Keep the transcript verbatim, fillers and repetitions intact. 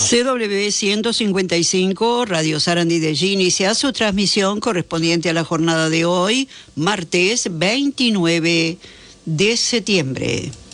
C W ciento cincuenta y cinco, Radio Sarandí de allí inicia su transmisión correspondiente a la jornada de hoy, martes veintinueve de septiembre.